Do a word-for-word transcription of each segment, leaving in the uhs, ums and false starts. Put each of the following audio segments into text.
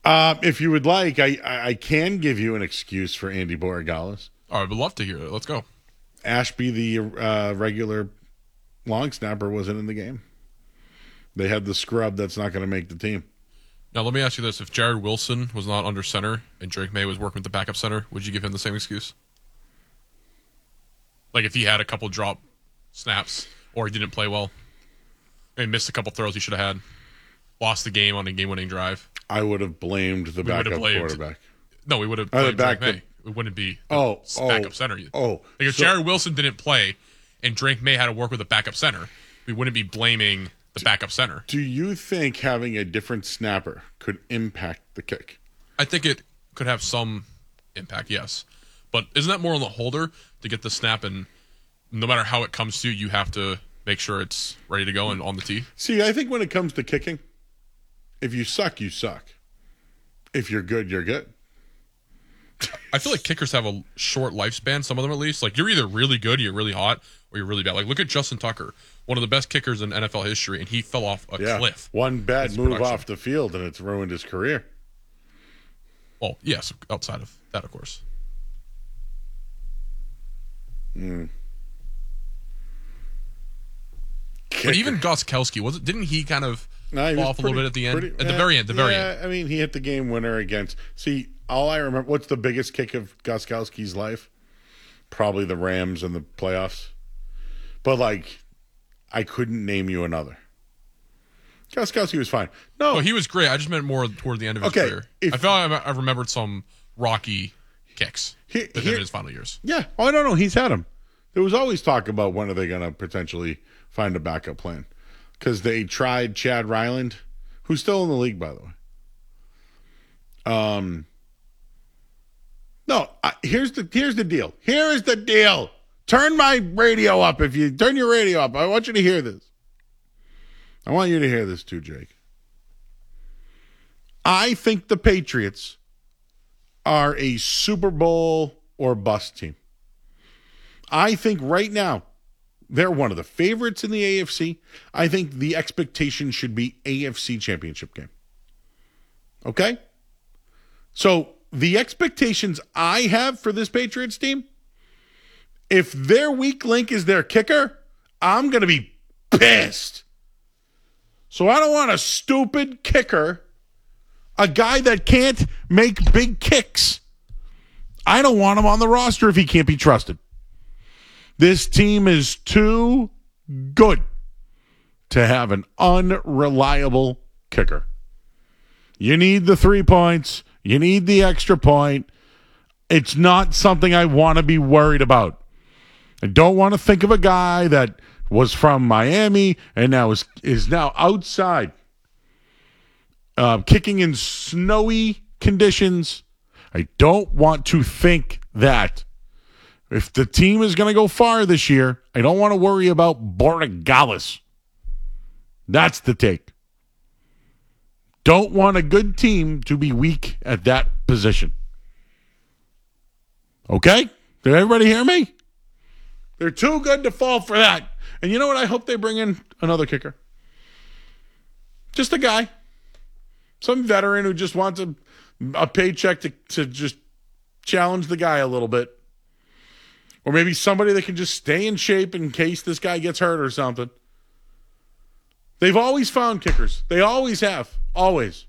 Uh, if you would like, I, I can give you an excuse for Andy Borregales. Oh, I would love to hear it. Let's go. Ashby, the uh, regular long snapper, wasn't in the game. They had the scrub that's not going to make the team. Now, let me ask you this. If Jared Wilson was not under center and Drake May was working with the backup center, would you give him the same excuse? Like if he had a couple drop snaps or he didn't play well and missed a couple throws he should have had, lost the game on a game-winning drive. I would have blamed the We would have backup blamed- quarterback. No, we would have Uh, played back Drake the- May. It wouldn't be the Oh, oh, backup center. oh. Like if So- Jared Wilson didn't play and Drake May had to work with a backup center, we wouldn't be blaming the backup center. Do you think having a different snapper could impact the kick? I think it could have some impact, yes. But isn't that more on the holder to get the snap, and no matter how it comes to you, you have to make sure it's ready to go and on the tee? See, I think when it comes to kicking, if you suck, you suck. If you're good, you're good. I feel like kickers have a short lifespan, some of them at least. Like, you're either really good, you're really hot, or you're really bad. Like, look at Justin Tucker, one of the best kickers in N F L history, and he fell off a Yeah. cliff. One bad His move production. off the field, and it's ruined his career. Well, yes, outside of that, of course. Mm. But even Gostkowski, was it? Didn't he kind of No, he fall was off a little pretty- bit at the end? pretty- at the yeah, very end, the very yeah, end. I mean, he hit the game winner against. See, all I remember. What's the biggest kick of Gostkowski's life? Probably the Rams in the playoffs. But like, I couldn't name you another. Gostkowski was fine. No, Oh, he was great. I just meant more toward the end of his Okay, career. if- I feel like I I remembered some rocky kicks He- with him here- in his final years. yeah. Oh, I don't know. He's had him. There was always talk about when are they going to potentially find a backup plan, because they tried Chad Ryland, who's still in the league, by the way. Um. No, I, here's the here's the deal. Here is the deal. Turn my radio up if you turn your radio up. I want you to hear this. I want you to hear this too, Jake. I think the Patriots are a Super Bowl or bust team. I think right now they're one of the favorites in the A F C. I think the expectation should be A F C Championship game. Okay? So the expectations I have for this Patriots team, if their weak link is their kicker, I'm going to be pissed. So I don't want a stupid kicker, a guy that can't make big kicks. I don't want him on the roster if he can't be trusted. This team is too good to have an unreliable kicker. You need the three points. You need the extra point. It's not something I want to be worried about. I don't want to think of a guy that was from Miami and now is, is now outside, uh, kicking in snowy conditions. I don't want to think that. If the team is going to go far this year, I don't want to worry about Borregales. That's the take. Don't want a good team to be weak at that position. Okay? Did everybody hear me? They're too good to fall for that. And you know what? I hope they bring in another kicker. Just a guy. Some veteran who just wants a, a paycheck to, to just challenge the guy a little bit. Or maybe somebody that can just stay in shape in case this guy gets hurt or something. They've always found kickers. They always have. Always.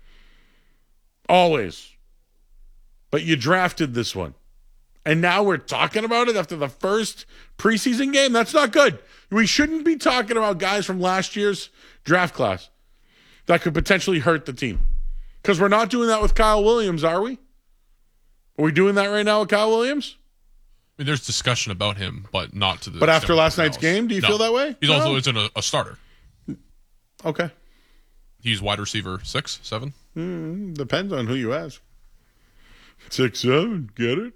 Always. But you drafted this one. And now we're talking about it after the first preseason game? That's not good. We shouldn't be talking about guys from last year's draft class that could potentially hurt the team. Because we're not doing that with Kyle Williams, are we? Are we doing that right now with Kyle Williams? I mean, there's discussion about him, but not to the. But after extent last of night's else. game, do you No. feel that way? He's No. also isn't a, a starter. Okay. He's wide receiver six, seven. Mm, depends on who you ask. Six, seven, get it?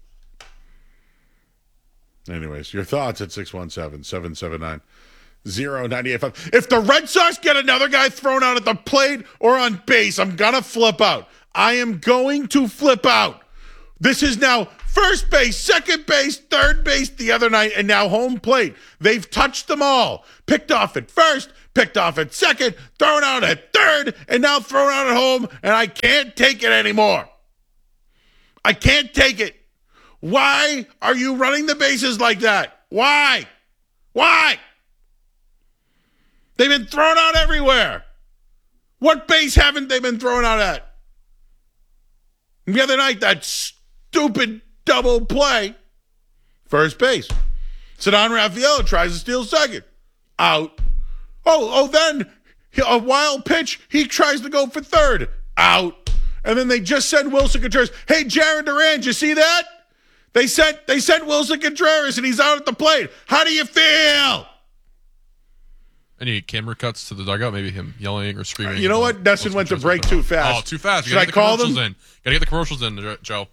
Anyways, your thoughts at six one seven, seven seven nine, zero nine eight five. If the Red Sox get another guy thrown out at the plate or on base, I'm going to flip out. I am going to flip out. This is now first base, second base, third base the other night, and now home plate. They've touched them all. Picked off at first, picked off at second, thrown out at third, and now thrown out at home, and I can't take it anymore. I can't take it. Why are you running the bases like that? Why? Why? They've been thrown out everywhere. What base haven't they been thrown out at? The other night, that stupid double play, first base. Ceddanne Rafaela tries to steal second. Out. Oh, oh, then a wild pitch, he tries to go for third. Out. And then they just send Wilson Contreras. Hey, Jared Duran, you see that? They sent they sent Wilson Contreras, and he's out at the plate. How do you feel? Any camera cuts to the dugout? Maybe him yelling or screaming. You know what? Nesson went to break too fast. Oh, too fast. You Should I get the call commercials them? in. Gotta get the commercials in, Joe.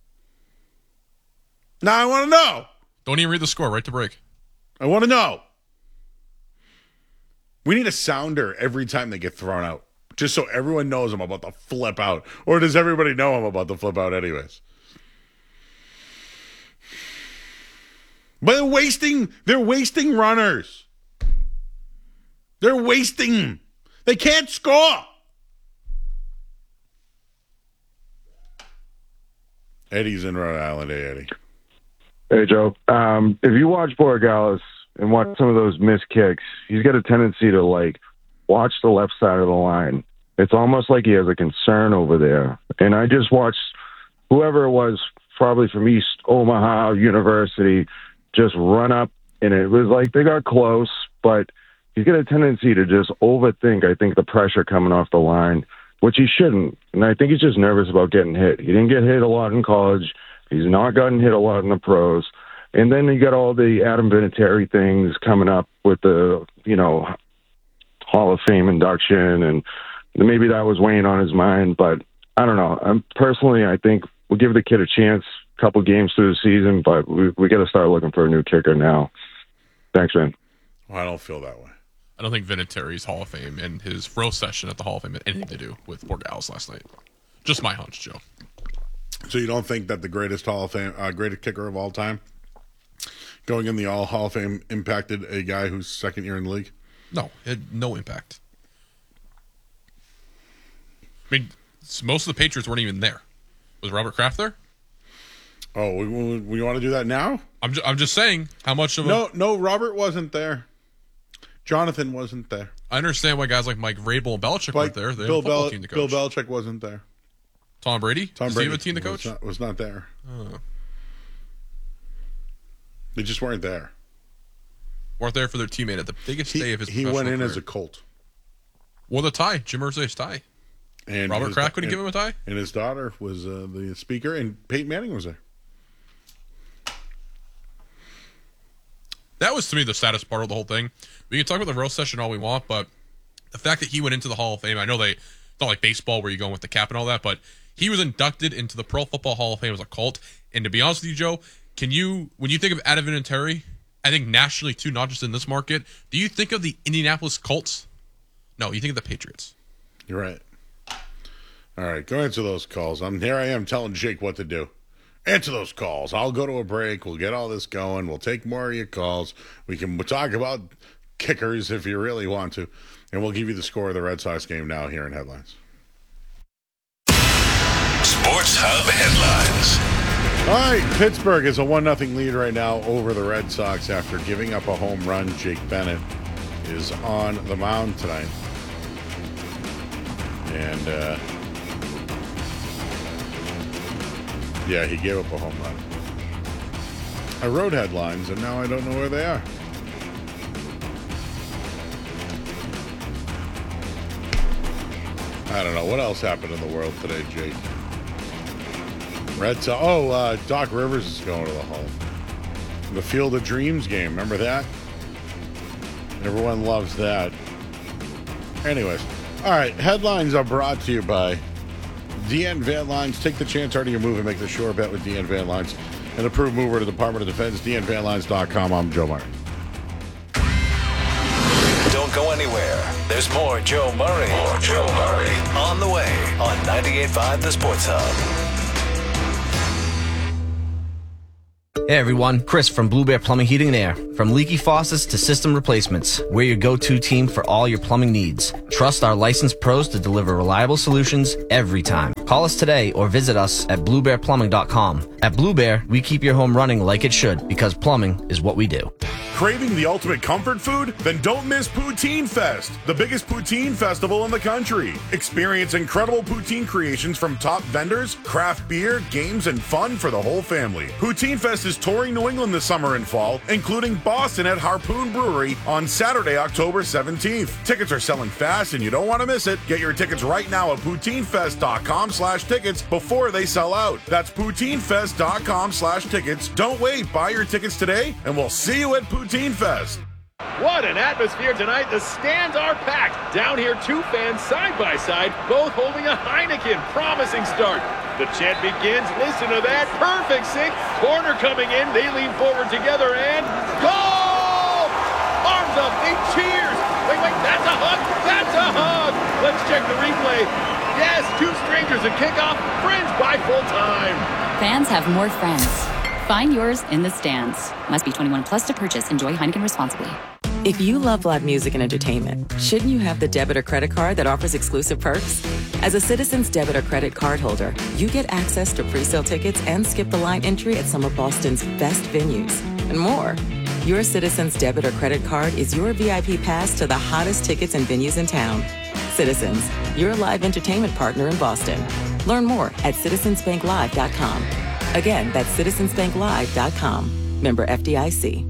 Now I want to know. Don't even read the score. Right to break. I want to know. We need a sounder every time they get thrown out, just so everyone knows I'm about to flip out. Or does everybody know I'm about to flip out anyways? But they're wasting, they're wasting runners. They're wasting. They can't score. Eddie's in Rhode Island. Hey, Eddie. Hey, Joe. Um, if you watch Borregales and watch some of those missed kicks, he's got a tendency to, like, watch the left side of the line. It's almost like he has a concern over there. And I just watched whoever it was, probably from East Omaha University, just run up, and it was like they got close, but he's got a tendency to just overthink, I think, the pressure coming off the line, which he shouldn't. And I think he's just nervous about getting hit. He didn't get hit a lot in college. He's not gotten hit a lot in the pros. And then you got all the Adam Vinatieri things coming up with the, you know, Hall of Fame induction, and maybe that was weighing on his mind. But I don't know. I'm personally, I think we'll give the kid a chance, a couple games through the season, but we we got to start looking for a new kicker now. Thanks, man. Well, I don't feel that way. I don't think Vinatieri's Hall of Fame and his roast session at the Hall of Fame had anything to do with Borregales last night. Just my hunch, Joe. So you don't think that the greatest Hall of Fame, uh, greatest kicker of all time, going in the All Hall of Fame, impacted a guy who's second year in the league? No, it had no impact. I mean, most of the Patriots weren't even there. Was Robert Kraft there? Oh, we, we, we want to do that now? I'm ju- I'm just saying how much of a... No, no, Robert wasn't there. Jonathan wasn't there. I understand why guys like Mike Vrabel and Belichick Like weren't there. They Bill, had a football Bel- team to Bill coach. Belichick wasn't there. Tom Brady? Tom Does Brady he have a team to coach? was not, was not there. Oh. They just weren't there. Weren't there for their teammate at the biggest He, day of his he professional went in career. as a Colt. Wore the tie. Jim Irsay's tie. And Robert his- Kraft couldn't and- give him a tie? And his daughter was uh, the speaker, and Peyton Manning was there. That was, to me, the saddest part of the whole thing. We can talk about the roast session all we want, but the fact that he went into the Hall of Fame, I know they, it's not like baseball where you go with the cap and all that, but he was inducted into the Pro Football Hall of Fame as a cult. And to be honest with you, Joe, can you, when you think of Adam Vinatieri, I think nationally too, not just in this market, do you think of the Indianapolis Colts? No, you think of the Patriots. You're right. All right, go answer those calls. I'm here. I am telling Jake what to do. Answer those calls. I'll go to a break. We'll get all this going. We'll take more of your calls. We can talk about kickers if you really want to, and we'll give you the score of the Red Sox game now here in headlines. Sports Hub headlines. All right, Pittsburgh is a one nothing lead right now over the Red Sox after giving up a home run. Jake Bennett is on the mound tonight. And, uh, yeah, he gave up a home run. I wrote headlines, and now I don't know where they are. I don't know. What else happened in the world today, Jake? Red Sox. Oh, uh, Doc Rivers is going to the Hall. The Field of Dreams game. Remember that? Everyone loves that. Anyways. All right. Headlines are brought to you by D N Van Lines. Take the chance out of your move and make the sure bet with D N Van Lines. An approved mover to the Department of Defense. D N Van Lines dot com. I'm Joe Murray. Don't go anywhere. There's more Joe Murray. More Joe Murray. On the way on ninety-eight point five The Sports Hub. Hey everyone, Chris from Blue Bear Plumbing, Heating and Air. From leaky faucets to system replacements, we're your go-to team for all your plumbing needs. Trust our licensed pros to deliver reliable solutions every time. Call us today or visit us at blue bear plumbing dot com. At Blue Bear, we keep your home running like it should because plumbing is what we do. Craving the ultimate comfort food? Then don't miss Poutine Fest, the biggest poutine festival in the country. Experience incredible poutine creations from top vendors, craft beer, games, and fun for the whole family. Poutine Fest is touring New England this summer and fall, including Boston at Harpoon Brewery on Saturday, October seventeenth. Tickets are selling fast and you don't want to miss it. Get your tickets right now at poutine fest dot com slash tickets before they sell out. That's poutine fest dot com slash tickets. Don't wait. Buy your tickets today and we'll see you at Poutine Fest. What an atmosphere tonight. The stands are packed. Down here, two fans side by side, both holding a Heineken. Promising start. The chant begins. Listen to that. Perfect sync. Corner coming in. They lean forward together and goal! Arms up. They cheers. Wait, wait. That's a hug. That's a hug. Let's check the replay. Yes, two strangers at kickoff. Friends by full time. Fans have more friends. Find yours in the stands. Must be twenty-one plus to purchase. Enjoy Heineken responsibly. If you love live music and entertainment, shouldn't you have the debit or credit card that offers exclusive perks? As a Citizens debit or credit card holder, you get access to pre-sale tickets and skip-the-line entry at some of Boston's best venues, and more. Your Citizens debit or credit card is your V I P pass to the hottest tickets and venues in town. Citizens, your live entertainment partner in Boston. Learn more at citizens bank live dot com. Again, that's citizens bank live dot com. Member F D I C.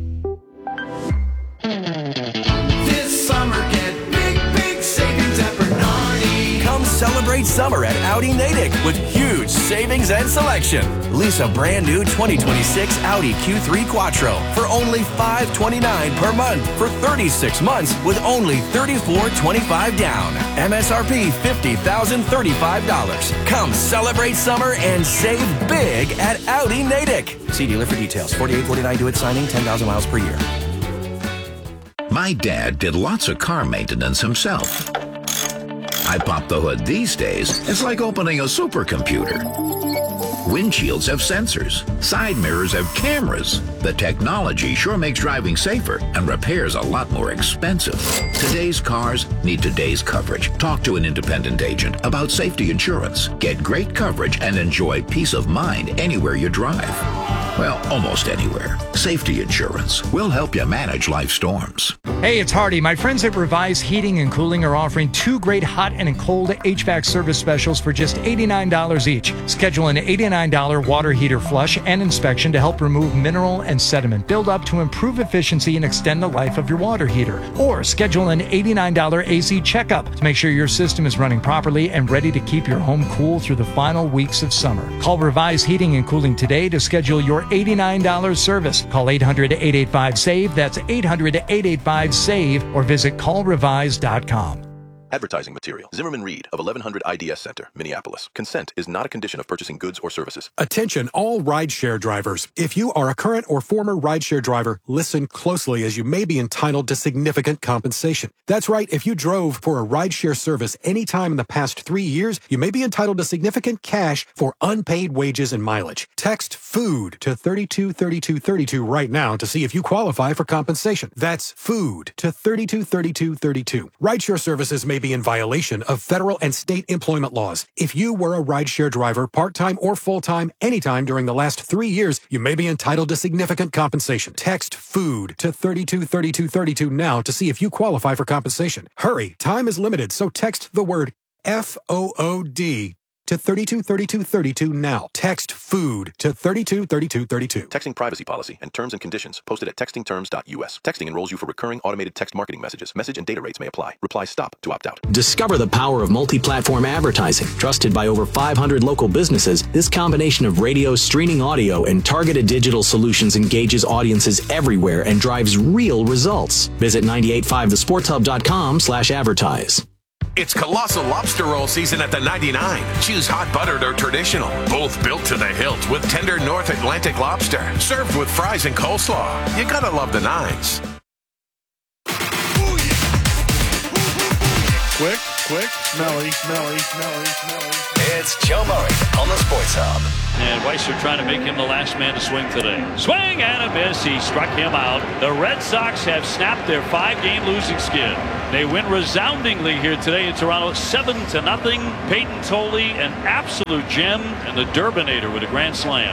This summer, get big, big savings at Bernardi. Come celebrate summer at Audi Natick with huge savings and selection. Lease a brand new twenty twenty-six Audi Q three Quattro for only five hundred twenty-nine dollars per month for thirty-six months with only thirty-four twenty-five down. M S R P fifty thousand thirty-five dollars. Come celebrate summer and save big at Audi Natick. See dealer for details. forty-eight forty-nine due at signing, ten thousand miles per year. My dad did lots of car maintenance himself. I pop the hood these days, it's like opening a supercomputer. Windshields have sensors. Side mirrors have cameras. The technology sure makes driving safer and repairs a lot more expensive. Today's cars need today's coverage. Talk to an independent agent about safety insurance. Get great coverage and enjoy peace of mind anywhere you drive. Well, almost anywhere. Safety insurance will help you manage life storms. Hey, it's Hardy. My friends at Revise Heating and Cooling are offering two great hot and cold H V A C service specials for just eighty-nine dollars each. Schedule an eighty-nine dollars water heater flush and inspection to help remove mineral and sediment buildup to improve efficiency and extend the life of your water heater. Or schedule an eighty-nine dollars A C checkup to make sure your system is running properly and ready to keep your home cool through the final weeks of summer. Call Revise Heating and Cooling today to schedule your eighty-nine dollars service. Call eight hundred, eight eight five, S A V E. That's eight hundred, eight eight five, S A V E or visit call revise dot com. Advertising material. Zimmerman Reed of eleven hundred I D S Center, Minneapolis. Consent is not a condition of purchasing goods or services. Attention all rideshare drivers. If you are a current or former rideshare driver, listen closely as you may be entitled to significant compensation. That's right. If you drove for a rideshare service anytime in the past three years, you may be entitled to significant cash for unpaid wages and mileage. Text FOOD to thirty-two thirty-two thirty-two right now to see if you qualify for compensation. That's FOOD to thirty-two thirty-two thirty-two. Rideshare services may be in violation of federal and state employment laws. If you were a rideshare driver, part-time or full-time, anytime during the last three years, you may be entitled to significant compensation. Text FOOD to thirty-two thirty-two thirty-two now to see if you qualify for compensation. Hurry, time is limited, so text the word F O O D to thirty-two thirty-two thirty-two now. Text FOOD to thirty-two thirty-two thirty-two. Texting privacy policy and terms and conditions posted at texting terms dot U S. Texting enrolls you for recurring automated text marketing messages. Message and data rates may apply. Reply STOP to opt out. Discover the power of multi-platform advertising. Trusted by over five hundred local businesses, this combination of radio, streaming audio, and targeted digital solutions engages audiences everywhere and drives real results. Visit nine eight five the sports hub dot com slash advertise. It's Colossal Lobster Roll season at the ninety-nine. Choose hot buttered or traditional. Both built to the hilt with tender North Atlantic lobster. Served with fries and coleslaw. You gotta love the nines. Quick, quick, smelly, smelly, smelly, smelly. It's Joe Murray on the Sports Hub. And Weisser trying to make him the last man to swing today. Swing and a miss. He struck him out. The Red Sox have snapped their five-game losing skid. They win resoundingly here today in Toronto, seven to nothing. Peyton Tolley, an absolute gem, and the Durbinator with a grand slam.